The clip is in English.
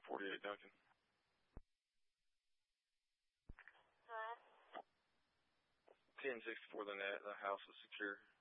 48 Duncan. Hello? 1064 the net. The house is secure.